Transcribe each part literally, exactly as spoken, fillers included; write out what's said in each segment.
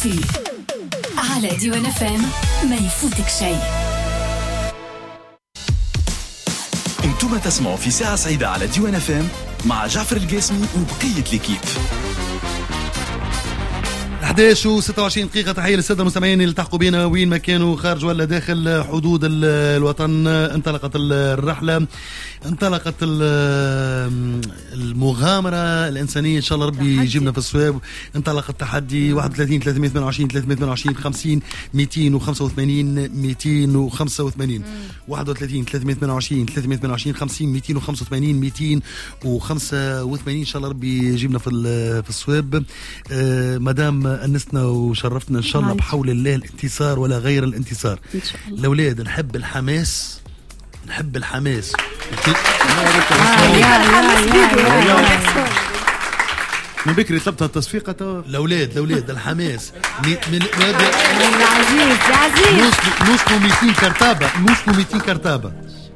الصيفي على ديوان اف ام، ما يفوتك شيء. انتم تسمعوا في ساعة سعيدة على ديوان اف ام مع جعفر القاسمي وبقية ليكيب. أحد عشر وستة وعشرين دقيقة. تحية للسادة المستمعين اللي التحقوا بنا وين ما كانوا خارج ولا داخل حدود الوطن. انطلقت الرحلة، انطلقت المغامرة الإنسانية، إن شاء الله ربي يجيبنا في الصواب. انطلق التحدي واحد وثلاثين ثلاثمية وثمانية وعشرين ثلاثمية وثمانية وعشرين خمسين مئتين وخمسة وثمانين مئتين وخمسة وثمانين واحد وثلاثين ثلاثمية وثمانية وعشرين ثلاثمية وثمانية وعشرين خمسين مئتين وخمسة وثمانين مئتين وخمسة وثمانين. إن شاء الله ربي يجيبنا في في الصواب. آه مدام أنسنا وشرفتنا إن شاء الله بحول الله الانتصار ولا غير الانتصار. الأولاد نحب الحماس، نحب الحماس. من بكري طلبتها التصفيقة تو الأولاد الأولاد الحماس من من العزيز العزيز نوصلوا مئتين كرتابة، نوصلوا مئتين كرتابة.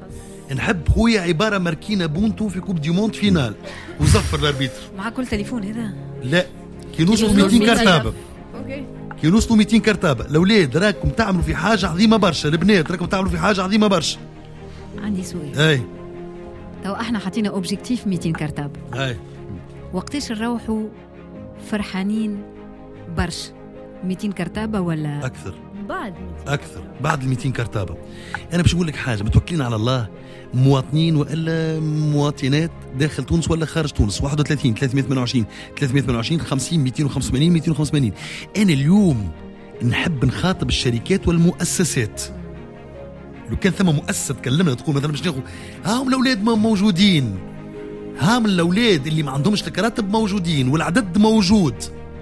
نحب خويا عبارة ماركينا بونتو في كوب دي موند فينال وزفر الاربيتر مع كل تليفون هذا. لا كي نوصلوا مئتين كرتابة، اوكي كي نوصلوا مئتين كرتابة. الأولاد راكم تعملوا في حاجة عظيمة برشا، البنات راكم تعملوا في حاجة عظيمة برشا. عندي سؤال. اي تو احنا حطينا اوبجيكتيف مئتين كرتابة. اي وقتاش نروحوا فرحانين برشا؟ مئتين كرتابة ولا أكثر؟ بعد أكثر بعد ال مئتين كرتابة. أنا باش نقول لك حاجة، متوكلين على الله، مواطنين وإلا مواطنات داخل تونس ولا خارج تونس. واحد وثلاثين ثلاثمية وثمانية وعشرين ثلاثمية وثمانية وعشرين خمسين مئتين وخمسة وثمانين مئتين وخمسة وثمانين. أنا اليوم نحب نخاطب الشركات والمؤسسات. لو كان ثم مؤسسة تكلمنا تقول مثلا باش ناخذ هاهم الأولاد موجودين، هام الأولاد اللي ما عندهمش الكراتب موجودين والعدد موجود.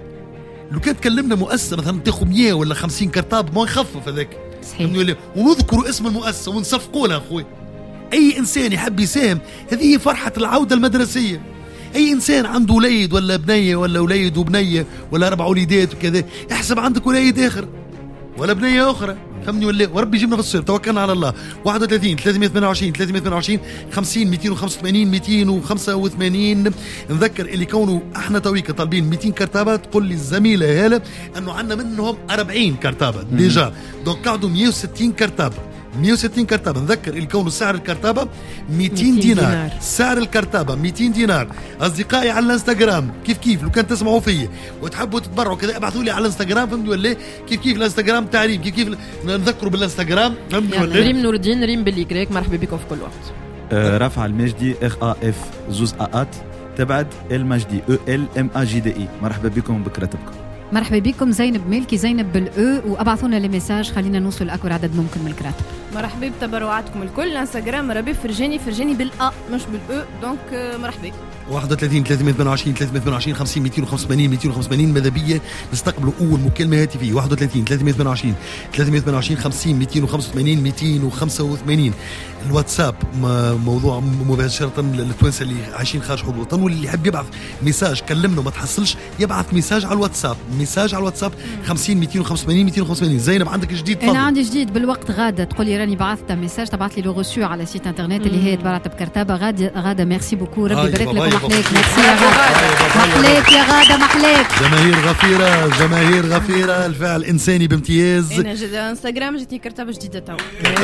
لو كان تكلمنا مؤسسة مثلا تاخذ مئة ولا خمسين كرتاب ما يخفف هذاك صحيح، ونذكروا اسم المؤسسة ونصفقوا لها أخوي. أي إنسان يحب يساهم، هذه فرحة العودة المدرسية. أي إنسان عنده وليد ولا بنية ولا وليد وبنية ولا أربع وليدات وكذا، احسب عندك وليد آخر ولا بنية أخرى، فهمني ولا؟ وربي يجيبنا في الصيف، توكلنا على الله. واحد وثلاثين ثلاثمية وثمانية وعشرين ثلاثمية وثمانية وعشرين خمسين مئتين وخمسة وثمانين مئتين وخمسة وثمانين. نذكر اللي كونوا احنا تويك طالبين مئتين كرتابة، تقول لي الزميلة هالة انه عندنا منهم أربعين كرتابة ديجا، دونك قعدوا مئة وستين كرتابة. مئة وستين كرتابة. نذكر اللي كونوا سعر الكرتابة مئتين دينار. دينار سعر الكرتابة مئتين دينار. أصدقائي على الانستغرام كيف كيف لو كان تسمعوا فيا وتحبوا تتبرعوا كذا ابعثوا لي على الانستغرام، فهمتوا ولا؟ كيف كيف الانستغرام تعريم، كيف كيف نذكروا بالانستغرام، فهمتوا ولا؟ ريم نور الدين، ريم باليكريك، مرحبا بكم في كل وقت. آه رافع المجدي اخ ا اف زوز اات تبعد المجدي او ال ام ا جي دي اي، مرحبا بكم بكراتبكم. مرحبا بكم زينب مالكي، زينب بالاو، وابعثونا لي ميساج خلينا نوصل لاكبر عدد ممكن من الكراتب. مرحبا بتبرعاتكم الكل. انستغرام ربيب فرجاني، فرجاني بالا مش بالاو، دونك مرحبا. واحد وثلاثين ثلاثمية وثمانية وعشرين ثلاثمية وثمانية وعشرين خمسين مئتين وخمسة وثمانين مئتين وخمسة وثمانين. ماذا بيا نستقبلوا اول مكالمه هاتفيه. واحد وثلاثين ثلاثمية وثمانية وعشرين ثلاثمية وثمانية وعشرين خمسين مئتين وخمسة وثمانين مئتين وخمسة وثمانين. الواتساب موضوع مباشره للتوانسه اللي عايشين خارج حدود الوطن، واللي يحب يبعث ميساج كلمنا ما تحصلش يبعث ميساج على الواتساب، ميساج على الواتساب خمسين مئتين وخمسة وثمانين مئتين وخمسة وثمانين. زينب عندك جديد؟ فضل. انا عندي جديد بالوقت. غاده تقول لي راني بعثت ميساج، تبعث لي لو غوسو على سيت انترنت اللي هي تبرعت بكرتابه. غاده غاده ميرسي بوكو، ربي يبارك لك ومحليك. ميرسي يا غاده، محليك يا غاده، محليك. جماهير غفيره، جماهير غفيره، الفعل انساني بامتياز. انا جد انستغرام جتني كرتابه جديده تو.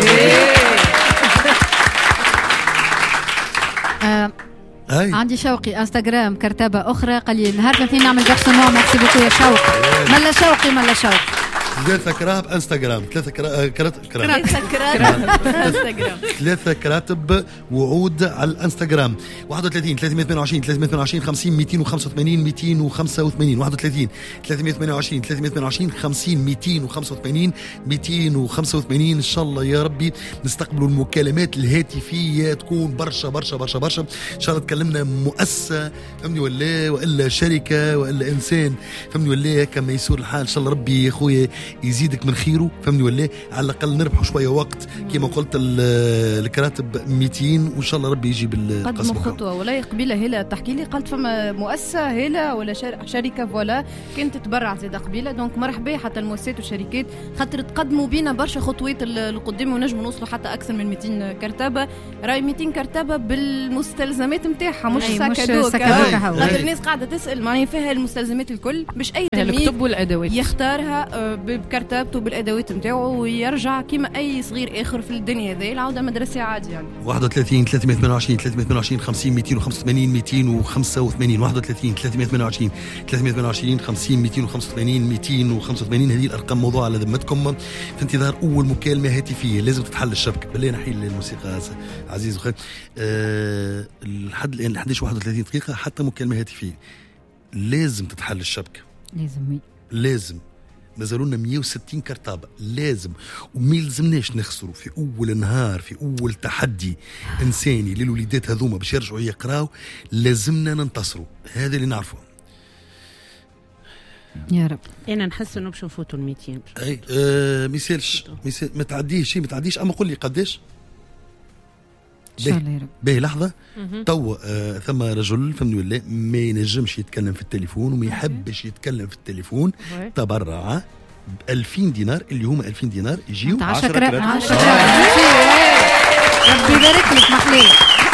آه أي. عندي شوقي انستغرام كرتابه اخرى، قال لي نهار الاثنين نعمل بيرسونال. ميرسي بوكو يا شوقي. ملا شوقي ملا شوقي. ثلاثة كراب انستغرام، ثلاثة كرا... كرات... كرات... انستغرام، ثلاثة كراتب وعود على الانستغرام. واحد وثلاثين ثلاثمية وثمانية وعشرين ثلاثمية وثمانية وعشرين خمسين مئتين وخمسة وثمانين مئتين وخمسة وثمانين. واحد وثلاثين ثلاثمية وثمانية وعشرين ثلاثمية وثمانية وعشرين خمسين مئتين وخمسة وثمانين مئتين وخمسة وثمانين. ان شاء الله يا ربي نستقبلوا المكالمات الهاتفية تكون برشا برشا برشا برشا. ان شاء الله تكلمنا مؤسسة، فهمني ولا؟ والا شركة والا انسان، فهمني ولا؟ كما يسور الحال ان شاء الله ربي يا خويا يزيدك من خيره، فهمني ولا؟ على الاقل نربحوا شويه وقت كما قلت. الكراتب مئتين وان شاء الله ربي يجيب القسم. قدموا خطوه ولا قبيله هلا تحكي لي قالت فما مؤسسه هلا ولا شركه فوالا كانت تتبرع زيد قبيله، دونك مرحبا حتى المؤسسات والشركات خاطر تقدموا بينا برشا خطوات القدام ونجموا نوصلوا حتى اكثر من مئتين كرتبه. راي مئتين كرتبه بالمستلزمات نتاعها مش ساكادوك، خاطر الناس قاعده تسال معناها فيها المستلزمات الكل باش اي الكتب والادوات يختارها بكرتبته بالادوات نتاعو ويرجع كيما اي صغير اخر في الدنيا هذه العوده مدرسيه عادي. يعني واحد وثلاثين ثلاثمئة وثمانية وعشرين ثلاثمئة وثمانية وعشرين خمسين مئتين وخمسة وثمانين مئتين وخمسة وثمانين واحد وثلاثين ثلاثمئة وثمانية وعشرين ثلاثمئة وثمانية وعشرين خمسين مئتين وخمسة وثمانين مئتين وخمسة وثمانين. هذه الارقام موضوع على ذمتكم في انتظار اول مكالمه هاتفيه. لازم تتحل الشبكه. بالله نحيل الموسيقى عزيز وخير. أه لحد الان احد عشر واحد وثلاثين دقيقه حتى مكالمه هاتفيه. لازم تتحل الشبكه، لازم لازم. مازالوا لنا مئة وستين كرتابه لازم، وما يلزمناش نخسروا في اول نهار في اول تحدي انساني للوليدات هذوما باش يرجعوا يقراوا. لازمنا ننتصروا، هذا اللي نعرفه. يا رب. انا نحس انه باش نفوتوا ال مئتين. اي آه مثالش مثال ما تعديش شيء ما تعديش. اما قل لي قداش ان شاء الله يا رب. باهي لحظه تو آه ثم رجل فهمني ولا ما ينجمش يتكلم في التليفون وما يحبش يتكلم في التليفون، تبرع ب ألفين دينار اللي هما ألفين دينار يجيو عشرة كرات. عشرة ربي يبارك لك محليه.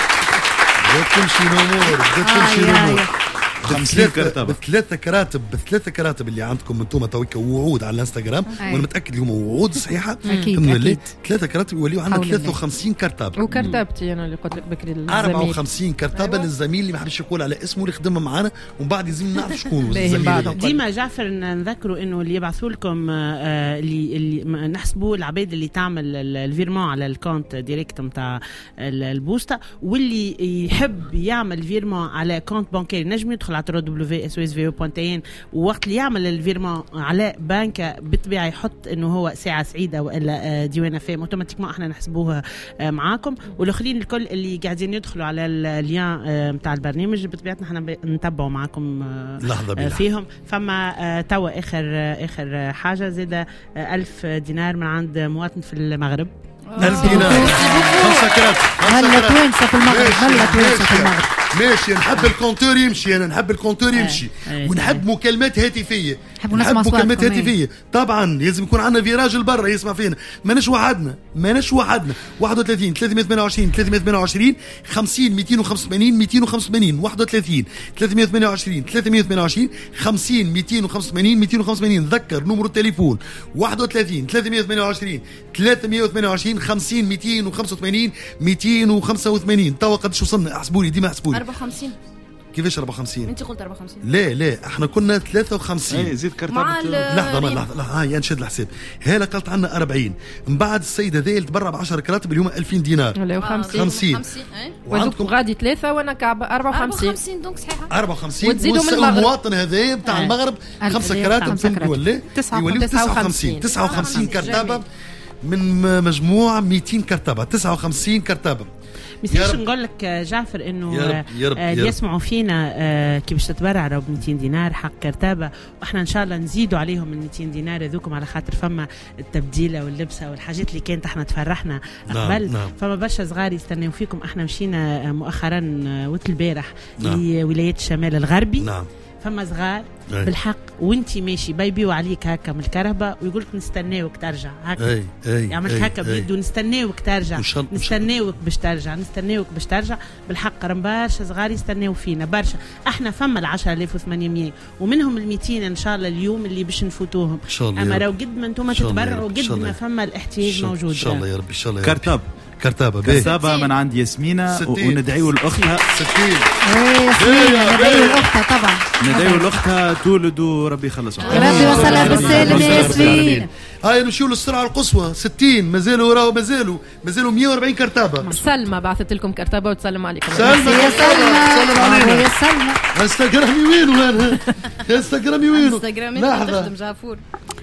بدات تمشي الامور بدات تمشي الامور. خمسين كرتبة بثلاثة كراتب بثلاثة كراتب اللي عندكم انتم تويك وعود على الانستغرام، وانا متاكد اللي هما وعود صحيحه. اكيد ثلاثة كراتب يوليو عندنا ثلاثة وخمسين كرتبة. وكرتبتي انا اللي قلت لك بكري الزميل أربعة وخمسين كرتبة. أيوة. للزميل اللي ما حبش يقول على اسمه اللي خدمه معانا ومن بعد لازم نعرف شكون الزميل. ديما جعفر نذكروا انه اللي يبعثوا لكم آه اللي, اللي نحسبوا العباد اللي تعمل الفيرمون على الكونت ديريكت نتاع البوستا، واللي يحب يعمل فيرمون على كونت بانكيري نجم يدخل على دبليو اس اس في او بوينت ان، ووقت اللي يعمل الفيرمون على بنك بالطبيعه يحط انه هو ساعه سعيده والا ديوان فام اوتوماتيكمون احنا نحسبوها معاكم. والاخرين الكل اللي قاعدين يدخلوا على اللين نتاع البرنامج بطبيعتنا احنا نتبعوا معاكم فيهم. فما توا اخر اخر حاجه زاده ألف دينار من عند مواطن في المغرب. ألف دينار خمسة كرات. هلا توينسة في المغرب. هلا توينسة في المغرب. ماشي. نحب الكونتور يمشي. انا نحب الكونتور يمشي آه. ونحب آه. مكالمات هاتفيه. نحب مكالمات هاتفيه طبعا. لازم يكون عندنا في راجل برا يسمع فينا. ماناش وحدنا ماناش وحدنا. واحد وثلاثين ثلاثمئة وثمانية وعشرين ثلاثمئة وثمانية وعشرين خمسين مئتين وخمسة وثمانين مئتين وخمسة وثمانين واحد وثلاثين ثلاثمئة وثمانية وعشرين ثلاثمئة وثمانية وعشرين خمسين مئتين وخمسة وثمانين مئتين وخمسة وثمانين. ذكر نمر التليفون واحد وثلاثين ثلاثمئة وثمانية وعشرين ثلاثمئة وثمانية وعشرين خمسين مئتين وخمسة وثمانين مئتين وخمسة وثمانين. توا قداش وصلنا؟ احسبوا لي ديما احسبوا لي. أربعة وخمسين. كيفاش أربعة وخمسين؟ انت قلت أربعة وخمسين. لا لا احنا كنا ثلاثة وخمسين. اي زيد كرتبة. لحظه ما لحظه لحظه هاي نشد الحساب. هاله قالت عنا أربعين. من بعد السيده ذي اللي تبرع ب عشرة كراتب اللي هما ألفين دينار. لا خمسين. خمسين. وعندكم غادي ثلاثه وانا كعب أربعة وخمسين. أربعة وخمسين دونك صحيحه. أربعة وخمسين. وتزيدوا من المغرب. المواطن هذا نتاع المغرب خمسة كراتب فهمت ولا؟ يوليو تسعة وخمسين. تسعة وخمسين كرتبه من مجموع مئتين كرتبه. تسعة وخمسين كرتبه. مش نقول لك جعفر انه اللي يسمعوا فينا كي باش تتبرع ب مئتين دينار حق كرتابه، واحنا ان شاء الله نزيدوا عليهم من مئتين دينار هذوكم على خاطر فما التبديله واللبسه والحاجات اللي كانت احنا تفرحنا قبل. نعم. نعم. فما برشا صغار يستناو فيكم. احنا مشينا مؤخرا وقت البارح نعم. لولايات الشمال الغربي. نعم. فما صغار أي. بالحق وانتي ماشي بيبيو عليك هكا من الكهرباء ويقولك نستناوك ترجع هكا يعمل هكا بيدو نستناوك ترجع نستناوك باش ترجع نستناوك باش ترجع. بالحق رم برشا صغار يستناو فينا برشا. احنا فما العشرة آلاف وثمانمئة ومنهم المئتين ان شاء الله اليوم اللي باش نفوتوهم. اما راهو قد ما انتم تتبرعوا قد ما فما الاحتياج موجود. ان شاء الله يا ربي ان شاء الله. كرتاب كرتابة كرتابة من عند ياسمينة وندعيو لأختها ستين. ايه ياسمينة ندعيو لأختها طبعا. ندعيو لأختها تولد وربي يخلصها. ربي وصلها بالسالم يا ياسمين. هاي نمشيو للسرعة القصوى ستين. مازالوا راهو مازالوا مازالوا مئة وأربعين كرتابة. سلمى بعثت لكم كرتابة وتسلم عليكم. سلمى يا سلمى يا سلمى. انستغرامي وينو انا؟ انستغرامي وينو؟ انستغرامي تخدم جعفور.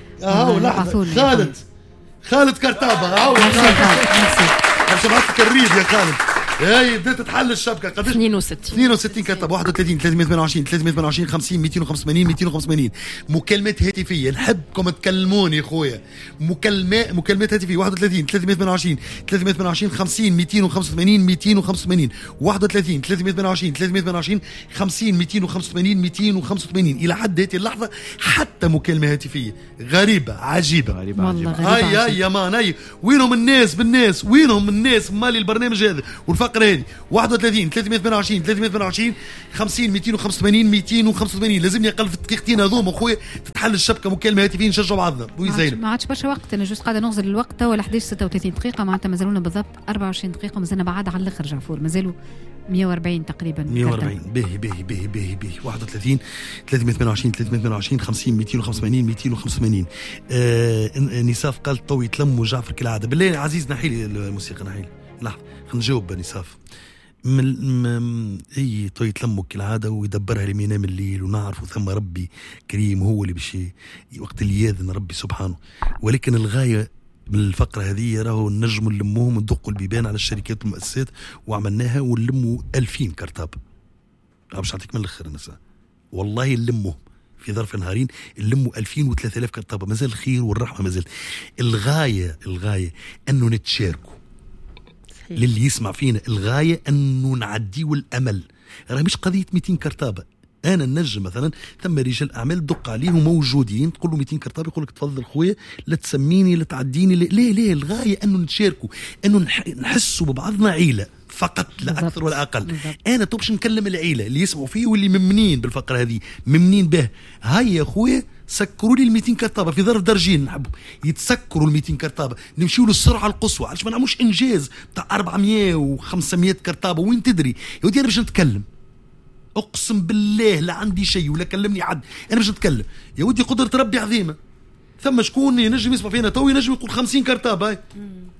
اهو لحظة. خالد خالد كرتابة. اهو خالد. سبعتك الريد يا خالد. هاي بدات تحل الشبكه قداش اثنين وستين اثنين وستين كتب واحد وثلاثين ثلاثمية وثمانية وعشرين ثلاثمية وثمانية وعشرين خمسين مئتين وخمسة وثمانين مئتين وخمسة وثمانين مكالمات هاتفيه نحبكم تكلموني يا خويا مكالمات مكالمات هاتفيه واحد وثلاثين ثلاثمية وثمانية وعشرين ثلاثمية وثمانية وعشرين خمسين مئتين وخمسة وثمانين مئتين وخمسة وثمانين واحد وثلاثين ثلاثمية وثمانية وعشرين ثلاثمية وثمانية وعشرين خمسين مئتين وخمسة وثمانين مئتين وخمسة وثمانين الى حد هذه اللحظه حتى مكالمه هاتفيه غريبه عجيبه غريبة والله عجيبة. غريبة هاي هاي يا مان هاي وينهم الناس بالناس وينهم الناس مالي البرنامج هذا والفقره هذه واحد وثلاثين ثلاثمية وثمانية وعشرين ثلاثمية وثمانية وعشرين خمسين مئتين وخمسة وثمانين مئتين وخمسة وثمانين لازمني اقل في الدقيقتين هذوما خويا تتحل الشبكه مكالمه هاتفيه نشجعوا بعضنا وي زينب ما عادش برشا وقت انا جوست قاعده نغزل الوقت توا إحدى عشر ستة وثلاثين دقيقه معناتها مازالونا بالضبط أربعة وعشرين دقيقه مازلنا بعاد على الاخر جعفور مازالوا مئة وأربعين تقريبا مئة وأربعين باهي باهي باهي باهي باهي واحد وثلاثين ثلاثمية وثمانية وعشرين ثلاثمية وثمانية وعشرين خمسين مئتين وخمسة وثمانين مئتين وخمسة وثمانين آه نساف قالت تو يتلموا جعفر كالعاده بالله عزيز نحيلي الموسيقى نحيلي لحظه خلينا نجاوب نساف من اي تو يتلموا كالعاده ويدبرها لما ينام الليل ونعرفوا ثم ربي كريم هو اللي باش وقت اللي ياذن ربي سبحانه ولكن الغايه من الفقره هذه راهو نجموا نلموهم وندقوا البيبان على الشركات والمؤسسات وعملناها ونلموا ألفين كرتاب باش نعطيك من الاخر نساء والله نلموهم في ظرف نهارين نلموا ألفين وثلاثة آلاف كرتابه مازال الخير والرحمه مازال الغايه الغايه انه نتشاركوا للي يسمع فينا الغايه انه نعديوا الامل راه مش قضيه مئتين كرتابه انا النجم مثلا ثم رجال اعمال دق عليهم موجودين تقول له مئتين كرتابه يقول لك تفضل خويا لا تسميني لا تعديني ليه ليه الغايه انه نتشاركوا انه نحسوا ببعضنا عيله فقط لا اكثر ولا اقل بالضبط. انا تو باش نكلم العيله اللي يسمعوا فيه واللي ممنين بالفقره هذه ممنين به هاي يا خويا سكروا لي ال مئتين كرتابه في ظرف درجين نحبوا يتسكروا ال مئتين كرتابه نمشيوا للسرعه القصوى علاش ما نعملوش انجاز تاع أربعمية وخمسمية كرتابه وين تدري يا ودي انا باش نتكلم اقسم بالله لا عندي شيء ولا كلمني حد انا باش نتكلم يا ودي قدره ربي عظيمه ثم شكون ينجم يسمع فينا تو ينجم يقول خمسين كرتابه هاي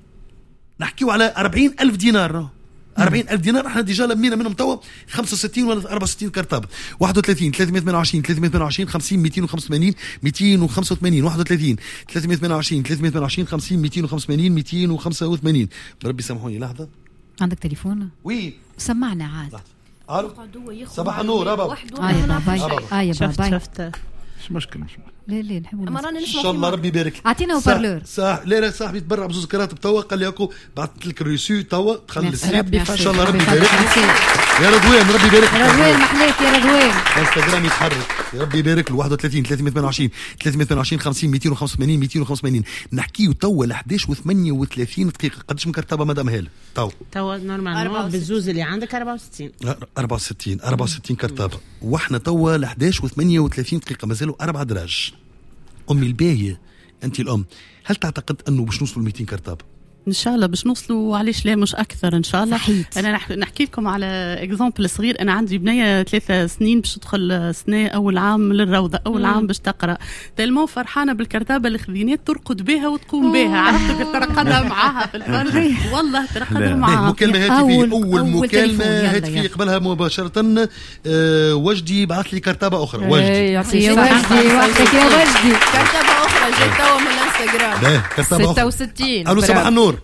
نحكيو على أربعين ألف دينار أربعين ألف دينار احنا ديجا لمينا منهم توا خمسة وستين ولا أربعة وستين كرتابه واحد وثلاثين ثلاثمية وثمانية وعشرين ثلاثمية وثمانية وعشرين خمسين مئتين وخمسة وثمانين مئتين وخمسة وثمانين واحد وثلاثين ثلاثمية وثمانية وعشرين ثلاثمية وثمانية وعشرين خمسين مئتين وخمسة وثمانين مئتين وخمسة وثمانين بربي سامحوني لحظه عندك تليفون وي سمعنا عاد الو صباح النور ابا اه يا باباي اه يا شفت باباي شفت مش مشكله مش مشكله لا لا نحب اما راني ان نسمع شاء الله ربي يبارك اعطينا بارلور صح لا لا صاحبي تبرع بزوز كراتب توا قال لي اكو بعثت لك الريسو توا تخلي السيت ربي ان شاء الله ربي يفرج. يبارك لك يا رضوان ربي يبارك يا رضوان محليك يا رضوان انستغرام يتحرك يا ربي يبارك له واحد وثلاثين ثلاثمية وثمانية وعشرين ثلاثمية وثمانية وعشرين خمسين مئتين وخمسة وثمانين مئتين وخمسة وثمانين نحكيو توا ل إحدى عشر وثمانية وثلاثين دقيقه قداش من كرتابه مدام هاله توا توا نورمال بالزوز اللي عندك أربعة وستين أربعة وستين أربعة وستين كرتابه واحنا توا ل إحدى عشر وثمانية وثلاثين دقيقه مازالوا اربع دراج امي الباهيه انت الام هل تعتقد انه باش نوصلوا ل مئتين كرتابه ان شاء الله باش نوصلوا علاش لا مش اكثر ان شاء الله صحيت. انا نح- نحكي لكم على اكزامبل صغير انا عندي بنيه ثلاثة سنين باش تدخل سنه اول عام للروضه اول مم. عام باش تقرا تلمو فرحانه بالكرتابه اللي خذينات ترقد بها وتقوم بها عرفت ترقدها معاها في الفرج والله ترقدها معاها مكالمه هاتفيه أول- اول, أول مكالمه تليفون. يلا هاتفيه يلا. قبلها مباشره آه وجدي بعث لي كرتابه اخرى وجدي يعطيك يا الصحة. وجدي وحدك يا وجدي كرتبه اخرى جات توا من الانستغرام لا كرتابه ستة اخرى وستين الو صباح النور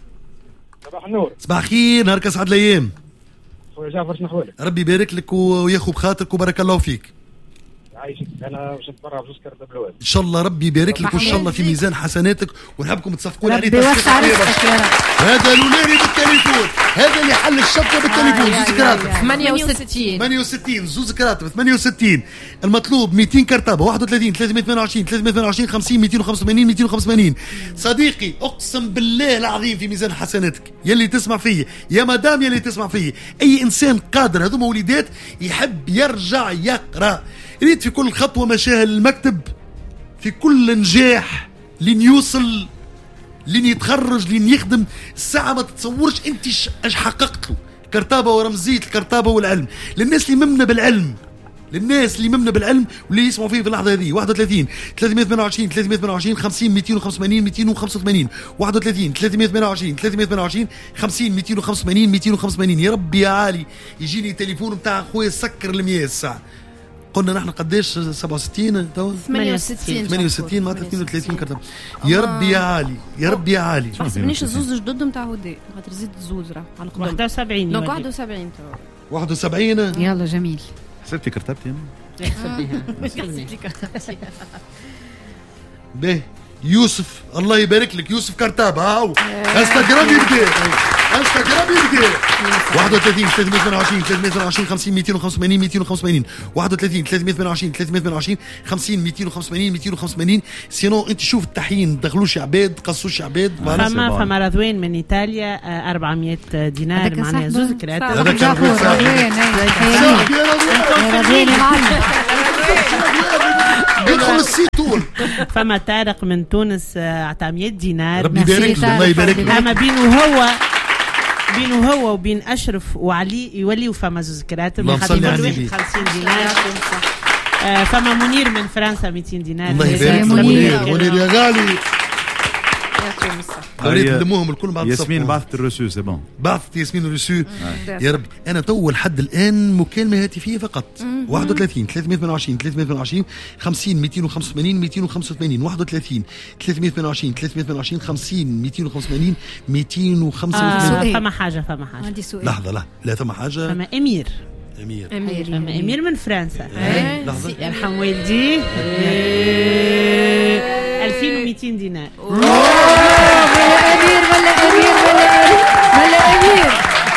صباح النور صباح خير نهارك اسعد الايام خويا جعفر شنو احوالك؟ ربي يبارك لك وياخذ بخاطرك وبارك الله فيك عايشك انا باش نتبرع بزوز كرتب الاول ان شاء الله ربي يبارك لك وان شاء الله في ميزان حسناتك ونحبكم تصفقون عليه ربي تصفيق يوسع طيبة. رزقك يا رب هذا لولاني بالتليفون هذا اللي حل الشبكه بالتليفون آه، يا- زوز يا- كراتب يا. ثمانية وستين ثمانية وستين زوز كراتب ثمانية وستين المطلوب مئتين كرتابه واحد وثلاثين ثلاثمية وثمانية وعشرين ثلاثمية وثمانية وعشرين خمسين مئتين وخمسة وثمانين مئتين وخمسة وثمانين صديقي اقسم بالله العظيم في ميزان حسناتك يلي تسمع فيه يا مدام يلي تسمع فيه اي انسان قادر هذوما وليدات يحب يرجع يقرا ريت في كل خطوه مشاها للمكتب في كل نجاح لين يوصل لين يتخرج لين يخدم الساعه ما تتصورش انت اش حققت له كرتابه ورمزيه الكرتابه والعلم للناس اللي ممنه بالعلم للناس اللي ممنه بالعلم واللي يسمعوا فيه في اللحظه هذه واحد وثلاثين ثلاثمية وثمانية وعشرين ثلاثمية وثمانية وعشرين خمسين مئتين وخمسة وثمانين مئتين وخمسة وثمانين واحد وثلاثين ثلاثمية وثمانية وعشرين ثلاثمية وثمانية وعشرين خمسين مئتين وخمسة وثمانين مئتين وخمسة وثمانين يا ربي يا عالي يجيني تليفون بتاع خويا سكر المياه الساعه قلنا نحن قداش سبعة وستين توا ثمانية وستين ثمانية وستين معناتها اثنين وثلاثين كرتبة. يا ربي يا عالي يا ربي يا عالي. ما حسبنيش الزوز جدد نتاع هدى خاطر زيد الزوز راه على القدام واحد وسبعين دونك واحد وسبعين توا واحد وسبعين. يلا جميل. حسبتي كرتبتي باهي يوسف الله يبارك لك يوسف كرتابة هاو انستغرام يبدا انستغرام يبدا واحد وثلاثين ثلاثمية وثمانية وعشرين ثلاثمية وثمانية وعشرين خمسين مئتين وخمسة وثمانين مئتين وخمسة وثمانين واحد وثلاثين ثلاثمية وثمانية وعشرين ثلاثمية وثمانية وعشرين خمسين مئتين وخمسة وثمانين مئتين وخمسة وثمانين. سينو انت شوف التحيين دخلوش عباد قصوش عباد. فما فما رضوان من ايطاليا أربعمية دينار معناها زوز كرات. هذاك رضوان يدخل السيتون. فما طارق من تونس عطى مئة دينار. ربي يبارك له الله يبارك له. اما بينه هو بينه هو وبين اشرف وعلي يوليوا فما زوز كرات من خاطر كل واحد خمسين دينار. آه فما منير من فرنسا مئتين دينار. الله يبارك له منير منير يا غالي. قريت نلموهم الكل بعد ياسمين بعثت الرسو سي بون بعثت ياسمين الرسو. يا ربي انا تو لحد الان مكالمه هاتفيه فقط. واحد وثلاثين ثلاثمية وثمانية وعشرين ثلاثمية وثمانية وعشرين خمسين مئتين وخمسة وثمانين مئتين وخمسة وثمانين واحد وثلاثين ثلاثمية وثمانية وعشرين ثلاثمية وثمانية وعشرين خمسين مئتين وخمسة وثمانين مئتين وخمسة وثمانين. فما حاجه فما حاجه عندي سؤال. لحظه لا لا ثم حاجه. فما امير امير امير فما امير من فرنسا. لحظه يرحم والدي ألفين ومئتين دينار. امير ولا امير ولا ولا امير.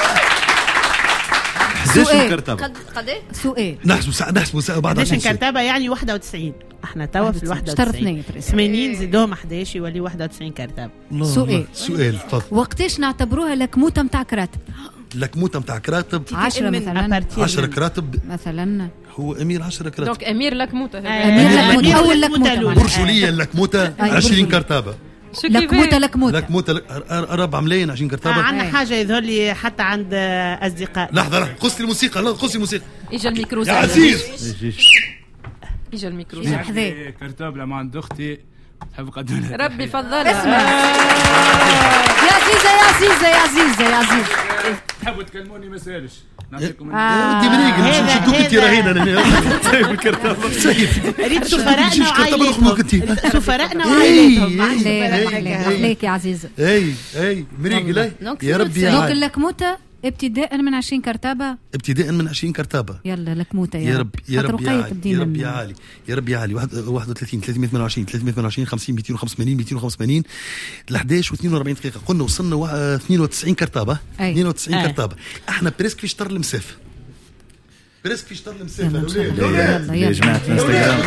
قداش كرتبة؟ قد ايه؟ سؤال نحسبوا ساعه نحسبوا ساعه بعد قداش كرتبة يعني واحد وتسعين. احنا توا في ال واحد وتسعين ثمانين زيدوهم أحد عشر يولي واحد وتسعين كرتبة. سؤال سؤال تفضل. وقتاش نعتبروها لكموته نتاع كراتب؟ لكموته نتاع كراتب عشرة مثلا عشرة كراتب مثلا. هو امير عشرة كراتب. دونك امير لكموته. امير لكموته اول لكموته برجوليه لكموته عشرين كرتبه. لكموته لكموته لكموته أربعة ملايين عشرين كرتبه. عندنا حاجه يظهر لي حتى عند اصدقاء. لحظه لحظه قصي الموسيقى لا قصي الموسيقى. اجا الميكرو يا عزيز اجا الميكرو كرتاب لما عند اختي تحب قدمنا. ربي فضلها. اسمع يا عزيزه يا عزيزه يا عزيزه يا عزيز تحبوا تكلموني ما سالش نعطيكم ودي منيق مش نشدوك انت رهينه انا سايب الكرتابه سايب ريت سفراءنا وعائلتهم سفراءنا وعائلتهم. عليك يا عزيزه. اي اي مريق لي يا ربي يا دونك اللكموته ابتداء من عشرين كرتابه. ابتداء من عشرين كرتابه. يلا لكموته يا رب يا رب يا عالي يا رب يا عالي يا رب يا عالي. واحد وثلاثين ثلاثمية وثمانية وعشرين ثلاثمية وثمانية وعشرين خمسين مئتين وخمسة وثمانين مئتين وخمسة وثمانين ل أحد عشر واثنين وأربعين دقيقه. قلنا وصلنا اثنين وتسعين كرتابه. اثنين وتسعين كرتابه. احنا بريسك في شطر المسافه بريسك في شطر المسافه. يلا يا جماعه انستغرام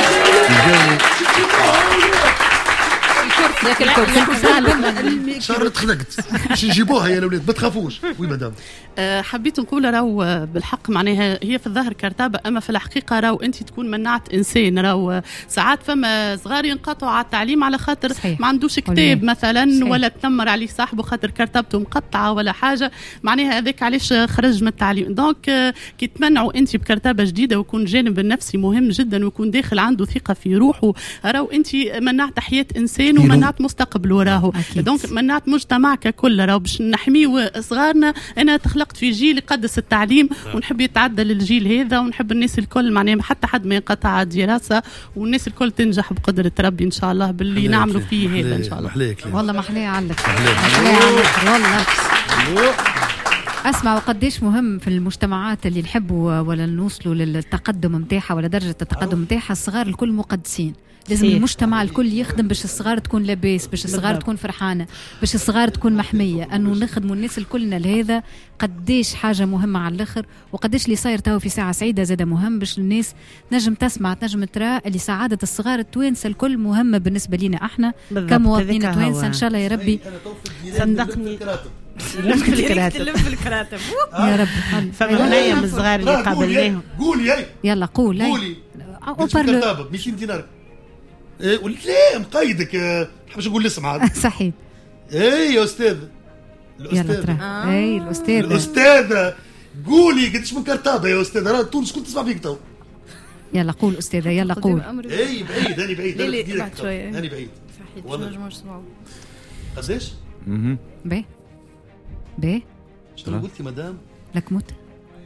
ياك الكل شهر تخلقت باش نجيبوها يا الاولاد ما تخافوش. وي مدام أه حبيت نقول راهو بالحق معناها هي في الظاهر كرتابه اما في الحقيقه راهو انت تكون منعت انسان. راهو ساعات فما صغار ينقطعوا على التعليم على خاطر صحيح. ما عندوش كتاب مثلا صحيح. ولا تنمر عليه صاحبه خاطر كرتبته مقطعه ولا حاجه معناها هذاك علاش خرج من التعليم. دونك كي تمنعوا انت بكرتابه جديده ويكون الجانب النفسي مهم جدا ويكون داخل عنده ثقه في روحه. راهو انت منعت حياه انسان ومنعت مستقبله. راهو دونك منعت مجتمع ككل. راهو باش نحميه صغارنا. انا تخلقت في جيل يقدس التعليم ونحب يتعدى للجيل هذا ونحب الناس الكل معناها حتى حد ما ينقطع الدراسه والناس الكل تنجح بقدره ربي ان شاء الله باللي نعملوا فيه هذا ان شاء الله. والله محليه عليك محليه عليك والله. اسمع وقديش مهم في المجتمعات اللي نحبوا ولا نوصلوا للتقدم نتاعها ولا درجه التقدم نتاعها الصغار الكل مقدسين. لازم المجتمع الكل يخدم باش الصغار تكون لاباس باش الصغار تكون فرحانه باش الصغار تكون محميه. انه نخدموا الناس الكلنا لهذا قديش حاجه مهمه على الاخر. وقديش اللي صاير تو في ساعه سعيده زاد مهم باش الناس نجم تسمع تنجم ترى اللي سعاده الصغار التوانسه الكل مهمه بالنسبه لنا احنا كمواطنين توانسه. ان شاء الله يا ربي صدقني لم في الكراتب لم في الكراتب يا رب. فما بنيه من الصغار اللي قابلناهم. قولي يلا قول قولي كرتابه مئتين دينار. ايه قلت ليه مقيدك حبش نقول الاسم عاد صحيح. ايه يا استاذ الاستاذ آه. اي الاستاذ الاستاذه قولي قديش من كرتابه يا استاذ. راه تونس كنت تسمع فيك تو. يلا قول استاذه يلا قول. اي بعيد انا بعيد انا بعد شويه انا بعيد صحيح ما نجموش نسمعوا. قداش؟ باهي باهي شنو قلتي مدام؟ لكموت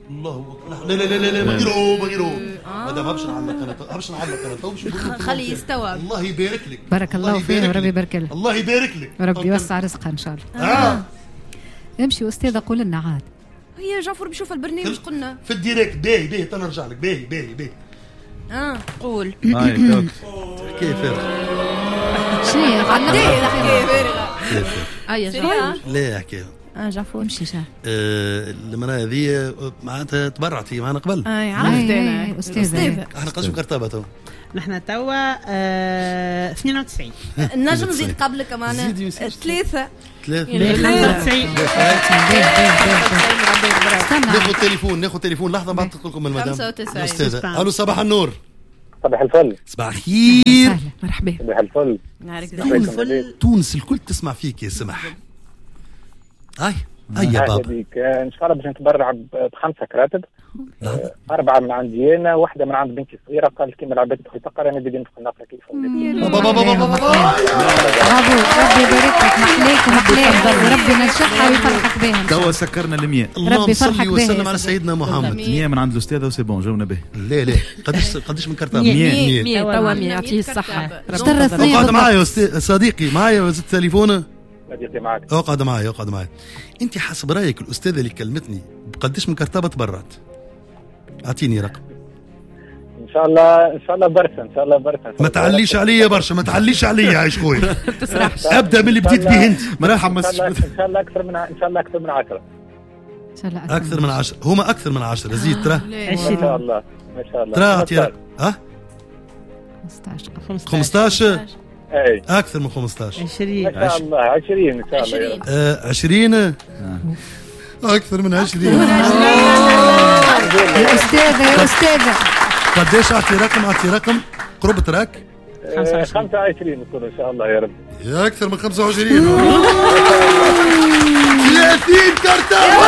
الله اكبر. لا لا لا لا ما غيره ما غيره مدام هبش نعلق انا هبش نعلق انا خليه يستوعب. الله يبارك لك. بارك الله فيها وربي يبارك لها. الله يبارك لك وربي يوسع رزقها ان شاء الله. اه امشي استاذه قول لنا عاد. هي جعفر بيشوف البرنامج قلنا في الديريكت. باهي باهي تنرجع لك. باهي باهي باهي اه قول كيف شنو هي اه يا جعفر لا احكي اه جعفر امشي شا آه المرأة هذه معناتها تبرعت هي معنا قبل. اه عرفت انا استاذة. احنا قداش مكرتبة تو؟ نحن توا آه اثنين وتسعين. نجم نزيد قبلك معنا ثلاثة ثلاثة خمسة وتسعين. ناخذ تليفون ناخذ تليفون لحظة بعد تدخل لكم المدام أستاذة. ألو صباح النور. صباح الفل. صباح الخير. مرحبا. صباح الفل. الفل. تونس الكل تسمع فيك يا سمح. هاي هاي يا بابا. ان شاء الله باش نتبرع بخمسه كراتب. اربعه من عندي انا واحده من عند بنتي الصغيره قالت كيما العباد تدخل تقرا انا بدي ندخل نقرا كيف بابا بابا بابا برافو ربي يبارك لك. محليك ومحليك وربي ننشحها ويفرحك بهم. توا سكرنا المية. اللهم صل وسلم على سيدنا محمد. مية من عند الاستاذه وسي بون جاونا به. لا لا قداش قداش من كرتاب؟ مية مية توا مية يعطيه الصحه. اقعد معايا صديقي معايا زدت تليفونه. معك. اقعد معي اقعد معي. انت حسب رايك الاستاذه اللي كلمتني بقديش من كرتابه تبرعت؟ اعطيني رقم. ان شاء الله ان شاء الله برشا ان شاء الله برشا. ما تعليش عليا برشا ما تعليش عليا عايش خويا. ابدا من اللي بديت به انت. ما نحمس. ان شاء الله اكثر من ان شاء الله اكثر من عشرة. ان شاء الله اكثر من عشرة. هما اكثر من عشرة. زيد ترى. ما شاء الله ما شاء الله. ترى اعطي ها خمسطاش. اي اكثر من خمسطاش. عشرين ما شاء الله عشرين ان شاء الله. آه عشرين اكثر من عشرين. يا استاذه يا استاذه قديش اعطي رقم اعطي رقم قرب تراك خمسة وعشرين نقول ان شاء الله يا رب. يا اكثر من خمسة وعشرين. ثلاثين كرتون.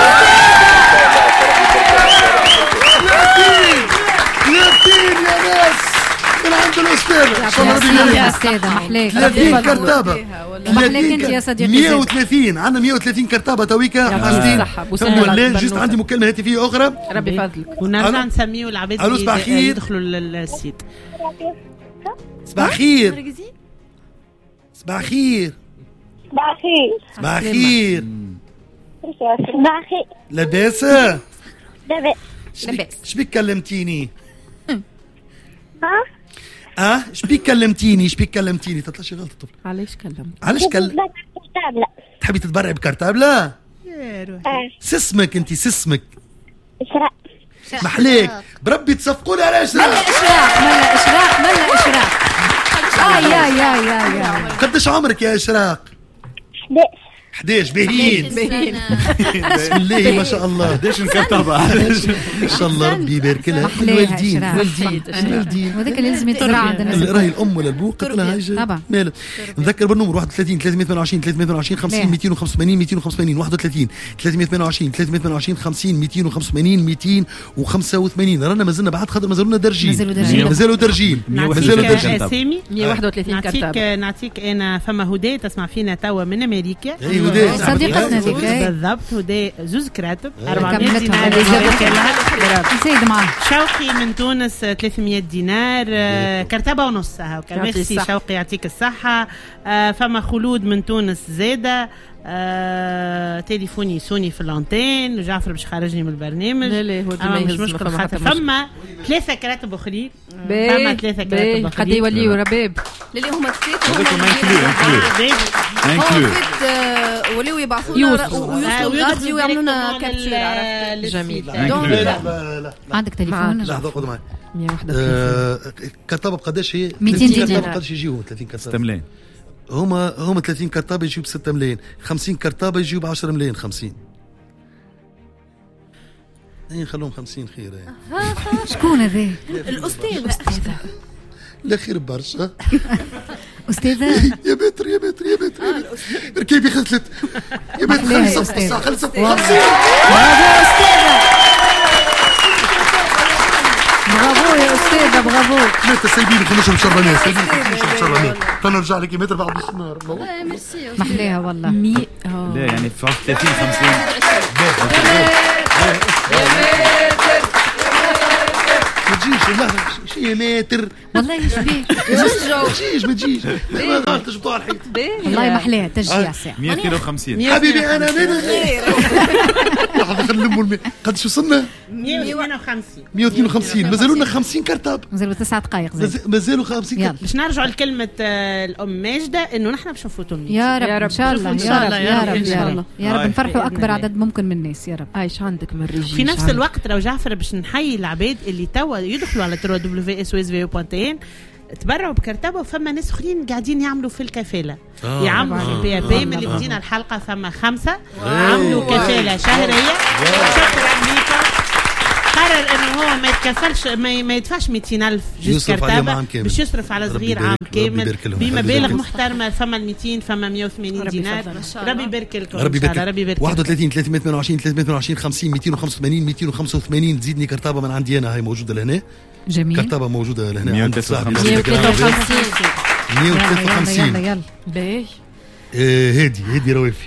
ثلاثين ثلاثين يا ناس من عند الأستاذة. شكرا يا أستاذة محليك. ثلاثين كرتابة. محليك أنت يا صديقي. مية وثلاثين عندنا مية وثلاثين كرتابة تويكا حاسدين. ثم جست عندي مكالمة هاتفية أخرى. ربي فضلك. ونرجع نسميه العباد اللي يدخلوا للسيت. صباح خير. صباح خير. صباح خير. صباح خير. صباح خير. لاباس؟ لاباس. شبيك كلمتيني؟ ها؟ اه شبيك كلمتيني شبيك كلمتيني تطلعش غلط الطفل. علاش كلمت؟ علاش كلمت؟ تحبي تتبرعي بكرتابلة؟ يا روحي. سسمك انت سسمك. اشراق. محليك بربي تصفقوني على اشراق. ملا اشراق ملا اشراق ملا اشراق. اه يا يا يا يا. قديش عمرك يا اشراق؟ حداش. حداش باهيين. بسم الله ما شاء الله. حداش نكتبها. ان شاء الله ربي يبارك لها. والدين والدين والدين وذاك اللي لازم يتزرع عندنا. راهي الام ولا البو قلت لها هاي طبعا. نذكر بالنمر واحد وثلاثين ثلاثمية وثمانية وعشرين ثلاثمية وثمانية وعشرين خمسين مئتين وخمسة وثمانين مئتين وخمسة وثمانين واحد وثلاثين ثلاثمية وثمانية وعشرين ثلاثمية وثمانية وعشرين خمسين مئتين وخمسة وثمانين مئتين وخمسة وثمانين. رانا مازلنا بعد خاطر مازالونا درجين. مازالوا درجين. مازالوا درجين. اسامي مية وواحد وثلاثين نعطيك نعطيك انا فما هدى تسمع فينا توا من امريكا. اي هدى صديقتنا ذيك. بالضبط هدى زوز كراتب أربعمية دينار. زيد معاه. شوقي من تونس ثلاثمية دينار. كرتبة ونص هاكا. ميرسي شوقي يعطيك الصحة. فما خلود من تونس زادة. آه، تليفوني سوني في اللانتين وجعفر باش خارجني من البرنامج. لا لا هو آه مش مشكل خاطر فما ثلاثة كراتب اخرين. فما ثلاثة كراتب اخرين قد يوليوا رباب. للي هما ثلاثة هذاك ما انكلو انكلو انكلو وليو يبعثونا ويوصلوا الغادي ويعملوا لنا كابتشر. عرفت جميل. عندك تليفون؟ لحظة خذ معي. مية وواحد وثلاثين كرتابة بقداش هي؟ مئتين دينار. قداش يجيهم ثلاثين كرتابة؟ ستة ملايين. هما هما ثلاثين كرتابة يجيو بستة ملايين. خمسين كرتابة يجيو بعشرة ملايين. خمسين اي خلوهم خمسين خير. شكون هذا؟ الأستاذ. لا خير برشا. أستاذة يا بتر يا بتر يا بتر يا بتر ركيبي خلصت يا بتر خلصت خلصت خمسين. برافو يا أستاذة. برافو يا أستاذة برافو. متى سايبيني خمسة مشربانات سايبيني خمسة مشربانات. تنرجع لك متر بعد النهار. محليها والله. لا يعني في ثلاثين خمسين. تجيش والله شيء متر والله يشبيه ما تجيش ما تجيش ما غلط تجبطوا على الحيط والله محلاه تشجيع ساعه مية واثنين وخمسين حبيبي انا من غير لحظه نلموا قداش وصلنا مية واثنين وخمسين مية واثنين وخمسين مازالوا لنا خمسين كرتاب مازالوا تسعة دقائق مازالوا خمسين كرتاب باش نرجعوا لكلمه الام ماجده انه نحن باش نفوتوا يا رب ان شاء الله يا رب يا رب يا رب يا رب نفرحوا اكبر عدد ممكن من الناس يا رب. عايش عندك من رجال في نفس الوقت لو جعفر باش نحيي العباد اللي توا يدخلوا على دبليو دبليو اس اس في بوينت ان تبرعوا بكرتبه وفما ناس اخرين قاعدين يعملوا في الكفاله آه. يعملوا في البي بي من اللي بدينا الحلقه فما خمسه عملوا كفاله شهريه. شكرا لكم. قرر انه هو ما يتكفلش ما, ما يدفعش مئتين ألف جزء كرتبه باش يصرف على صغير عام كامل بمبالغ محترمه. فما مئتين فما مئة وثمانين دينار. ربي يبارك لكم ان شاء الله. ربي يبارك. واحد وثلاثين ثلاثمية وثمانية وعشرين ثلاثمية وثمانية وعشرين خمسين مئتين وخمسة وثمانين مئتين وخمسة وثمانين تزيدني كرتبه من عندي انا هاي موجوده لهنا. جميل. كرتبه موجوده لهنا مئة وثلاثة وخمسين مئة وثلاثة وخمسين يلا يلا باهي هادي هادي روافي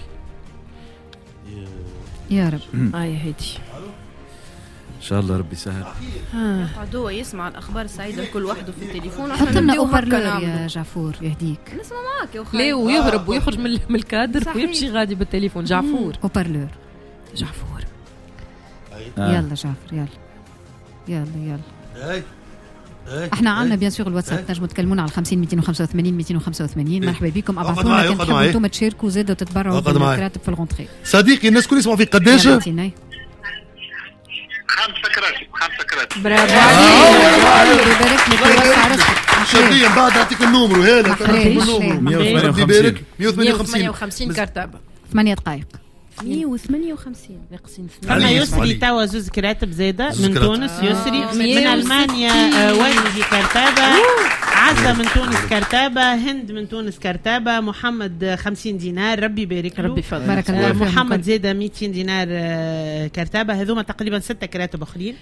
يا رب. اي هادي ان شاء الله ربي يسهل. قعدوا يسمع الاخبار السعيده كل وحده في التليفون. حط لنا اوبرلور يا جعفور يهديك. نسمع معاك يا اخي. ليه ويهرب ويخرج من من الكادر ويمشي غادي بالتليفون. جعفور اوبرلور جعفور يلا جعفر يلا يلا يلا احنا عندنا بيان سور الواتساب تنجموا تكلمونا على خمسين مئتين وخمسة وثمانين مئتين وخمسة وثمانين. مرحبا بكم. ابعثوا لنا كنت تحبوا انتم تشاركوا زادوا تتبرعوا بالكراتب في الغونتري. صديقي الناس كل يسمعوا فيك قداش؟ خمسة كراتب خمسة كراتب. برافو عليك. يبارك لك ويوسع رزقك. شادية بعد نعطيك النومرو هلا مئة وثمانية وخمسين كرتبة. ثمانية دقائق. مئة وثمانية وخمسين ناقصين فما يسري توا زوز كراتب زاده من تونس. يسري من المانيا وجدي كرتبه. عزه من تونس كرتبه. هند من تونس كرتبه. محمد خمسين دينار. ربي يبارك له. ربي يفضل. بارك الله فيك. محمد زاده مئتين دينار كرتبه. هذوما تقريبا ستة كراتب اخرين.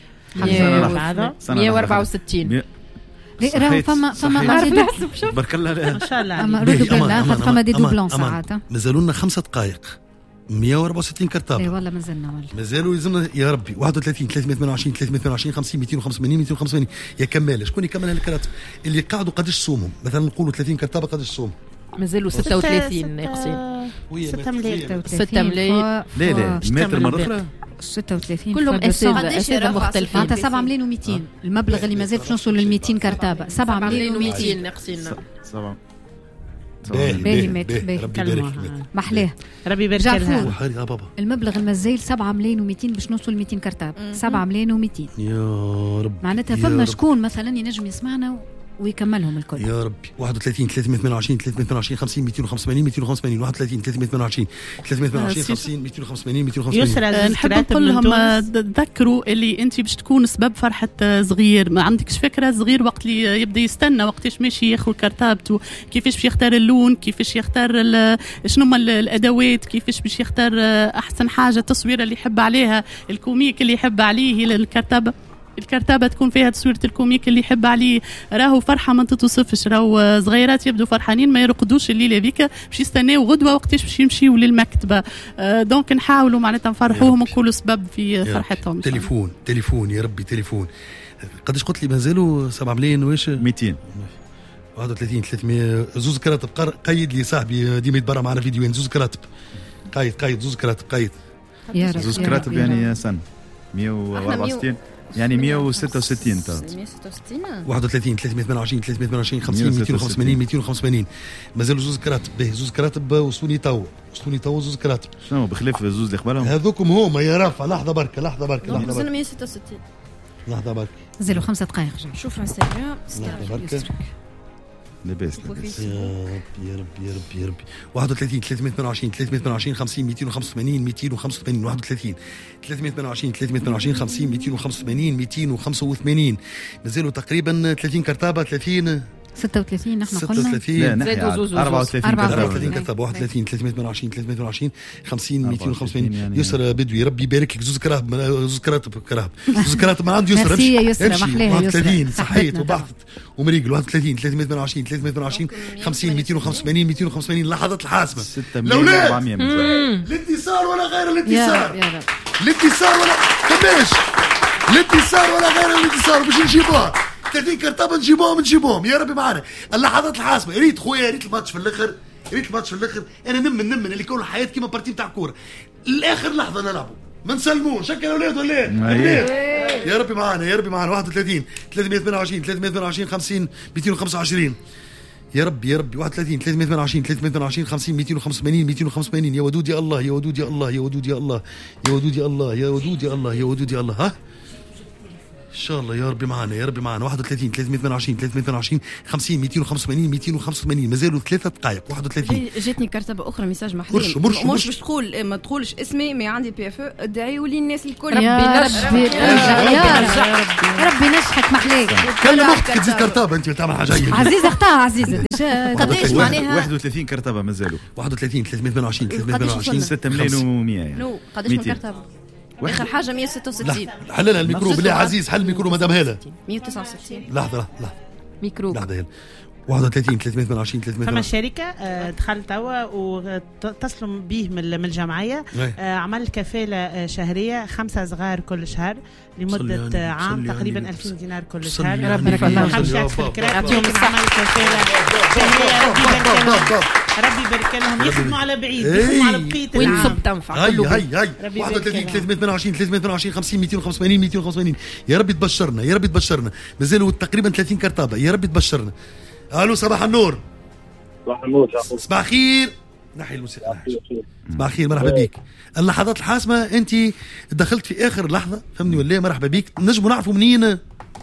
مئة وأربعة وستين. راهو فما فما بارك الله ما شاء الله. اما ردوا بالله فما دي دوبلون ساعات. مازالوا لنا خمسة دقائق. مئة وأربعة وستين كرتابة. اي والله مازلنا والله. مازالوا يلزمنا يا ربي. واحد وثلاثين ثلاثمية وثمانية وعشرين ثلاثمية وثمانية وعشرين خمسين مئتين وخمسة وثمانين مئتين وخمسة وثمانين. يا كمال شكون يكمل هالكراتب اللي قاعدوا قداش صومهم؟ مثلا نقولوا ثلاثين كرتابة قداش صوم؟ مازالوا ستة وثلاثين ناقصين. ستة ملايين. ستة ملايين. لا لا متر مرة أخرى. ستة وثلاثين كلهم أسئلة مختلفين. معناتها سبعة ملايين ومئتين. المبلغ اللي مازال باش نوصلوا لل مئتين كرتابة. سبعة ملايين ومئتين ناقصين. سبعة. باهي مات باهي محلاه. ربي يبارك لها. المبلغ المازال سبعة ملايين ومئتين باش نوصل مئتين كرتاب. سبعة ملايين ومئتين يا رب. معناتها فما شكون مثلا ينجم يسمعنا ويكملهم الكل. يا ربي. واحد وثلاثين ثلاثمية وثمانية وعشرين ثلاثمية وثمانية وعشرين خمسين مئتين وخمسة وثمانين مئتين وخمسة وثمانين. واحد وثلاثين ثلاثمية وثمانية وعشرين ثلاثمية وثمانية وعشرين خمسين مئتين وخمسة وثمانين مئتين وخمسة وثمانين. نحب نقول لهم تذكروا اللي انت باش تكون سبب فرحه صغير. ما عندكش فكره صغير وقت اللي يبدا يستنى وقتاش ماشي ياخذ كرتابته كيفاش باش يختار اللون كيفاش يختار شنو هما الادوات كيفاش باش يختار احسن حاجه تصويره اللي يحب عليها الكوميك اللي يحب عليه الكرتابه. الكرتابة تكون فيها تصويرة الكوميك اللي يحب عليه. راهو فرحة ما تتوصفش. راهو صغيرات يبدو فرحانين ما يرقدوش الليلة ذيك باش يستناو غدوة وقتاش باش يمشيوا للمكتبة. آه دونك نحاولوا معناتها نفرحوهم ونكونوا سبب في فرحتهم. تليفون تليفون يا ربي تليفون. قداش قلت لي مازالوا سبعة ملايين واش مئتين. واحد وثلاثين ثلاثمية زوز كراتب. قيد لي صاحبي ديما يتبرع معنا فيديوين. زوز كراتب قيد قيد زوز كراتب قيد. زوز كراتب يعني سنة مئة وأربعة وستين يعني مئة وستة وستين. تا مئة وستة وستين. واحد وثلاثين ثلاثمية وثمانية وعشرين ثلاثمية وثمانية وعشرين خمسين مئتين وخمسة وثمانين مئتين وخمسة وثمانين. مازالوا زوز كراتب. باهي زوز كراتب وصلوني تو وصلوني تو زوز كراتب. شنو بخلاف زوز اللي قبلهم؟ هذوكم هما يا رافع. لحظة بركة لحظة بركة لحظة بركة. مئة وستة وستين. لحظة بركة. مازالوا خمسة دقائق. شوف انستغرام. لحظة بركة. لاباس لاباس. يا ربي يا ربي يا ربي يا ربي. واحد وثلاثين ثلاثمية وثمانية وعشرين ثلاثمية وثمانية وعشرين خمسين مئتين وخمسة وثمانين مئتين وخمسة وثمانين. واحد وثلاثين ثلاثمية وثمانية وعشرين ثلاثمية وثمانية وعشرين خمسين مئتين وخمسة وثمانين مئتين وخمسة وثمانين. مازالوا تقريبا ثلاثين كرتابة. ثلاثين ستة وثلاثين نحن قلنا. ستة وثلاثين أربعة وثلاثين كرتابة. واحد وثلاثين ثلاثمية وثمانية وعشرين ثلاثمية وثمانية وعشرين خمسين مئتين وخمسة وثمانين. يسر بدوي ربي يبارك لك. زوز كراتب زوز كراتب كراتب زوز كراتب ما عنده يسر. امشي يسر محلاه. واحد وثلاثين صحيت وبحثت ومريقل. واحد وثلاثين ثلاثمية وثمانية وعشرين ثلاثمية وثمانية وعشرين خمسين مئتين وخمسة وثمانين مئتين وخمسة وثمانين. لحظات الحاسمة. ستة ملايين وأربعمية. الانتصار ولا غير الانتصار. الانتصار ولا كماش الانتصار ولا غير الانتصار باش نجيبوها ثلاثين كرتابه نجيبوهم نجيبوهم يا ربي معنا. اللحظات الحاسمه، يا ريت خويا، يا ريت الماتش في الاخر، يا ريت الماتش في الاخر. انا نمن نمن اللي كل الحياه كيما بارتي بتاع كوره، الاخر لحظه نلعبوا ما نسلموش شكل اولاد ولا ايه؟ يا ربي معنا يا ربي معنا. واحد وثلاثين ثلاثمية وثمانية وعشرين ثلاثمية وثمانية وعشرين خمسين مئتين وخمسة وعشرين يا ربي يا ربي. واحد وثلاثين ثلاثمية وثمانية وعشرين ثلاثمية وثمانية وعشرين خمسين مئتين وخمسة وثمانين مئتين وخمسة وثمانين. يا ودود يا الله يا ودود يا الله يا ودود يا الله يا ودود يا الله يا ودود يا الله يا ودود يا الله. ها ان شاء الله يا ربي معنا يا ربي معنا. واحد وثلاثين ثلاثمية وثمانية وعشرين ثلاثمية وثمانية وعشرين خمسين مئتين وخمسة وثمانين مئتين وخمسة وثمانين مازالوا ثلاثة دقائق. واحد وثلاثين جاتني كرتبه اخرى ميساج محلول مرش مرش مش باش تقول ما تقولش اسمي مي عندي بي اف او ادعيوا لي الناس الكل. ربي ربي يا ربي نشحك محليك. كلم اختك تزيد كرتبه انت تعمل حاجه هي. عزيزه اختها عزيزه قداش معناها واحد وثلاثين كرتبه مازالوا. واحد وثلاثين ثلاثمية وثمانية وعشرين ثلاثمية وثمانية وعشرين ستة ملايين ومئة يعني. نو قداش من كرتبه؟ اخر حاجه مئة وستة وستين. حللها الميكرو بالله عزيز، حل الميكرو مدام هاله. مئة وتسعة وستين. لحظه لحظه لحظه ميكرو لحظه هاله. واحد وثلاثين ثلاثمية وثمانية وعشرين ثلاثمية. فما شركه دخلت توا واتصلوا به من الجمعيه، عمل كفاله شهريه خمسه صغار كل شهر لمده عام تقريبا ألفين دينار كل شهر. ربي خمسة في الكرات يعطيهم عمل كفاله شهريه. ربي يبارك لهم يخدموا على بعيد يخدموا على بقيه وين تصب تنفع. هاي هاي هاي واحد وثلاثين ثلاثمية وثمانية وعشرين ثلاثمية وثمانية وعشرين خمسين مئتين وخمسة وثمانين مئتين وخمسة وثمانين. يا ربي تبشرنا يا ربي تبشرنا. مازالوا تقريبا ثلاثين كرتابه يا ربي تبشرنا. الو صباح النور. صباح النور. صباح خير. نحي الموسيقى. صباح خير مرحبا بك. اللحظات الحاسمه انت دخلت في اخر لحظه فهمني ولا مرحبا بك. نجموا نعرفوا منين؟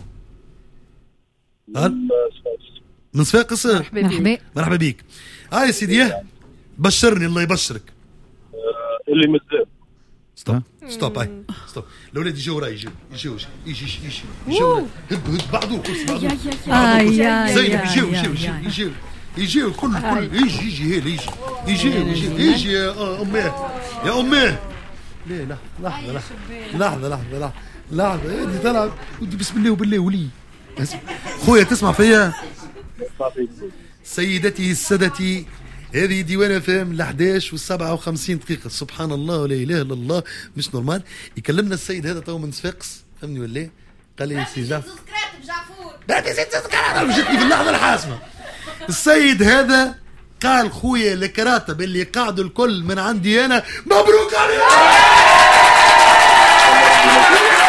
من صفاقس. مرحبا مرحبا بك. هاي يا سيدي بشرني الله يبشرك. اللي مازال ستوب ستوب هاي ستوب. الاولاد يجوا وراي يجوا يجوا يجي يجي يجوا هد هد بعضو كرسي بعضو زينب يجوا يجوا يجوا يجوا الكل الكل يجي يجي هي يجي يجي يجي يجي يا اماه يا اماه. لا لا لحظه لحظه لحظه لحظه لحظه انت تلعب ودي بسم الله وبالله ولي. خويا تسمع فيا؟ سيدتي السادتي هذه ديوان فهم ل أحد عشر وسبعة وخمسين دقيقة. سبحان الله ولا إله إلا الله مش نورمال. يكلمنا السيد هذا تو من صفاقس فهمني ولا ايه؟ قال لي سي جعفر لا تزيد تذكر جتني في اللحظة الحاسمة. السيد هذا قال خويا الكراتب اللي قاعدوا الكل من عندي أنا مبروك عليك.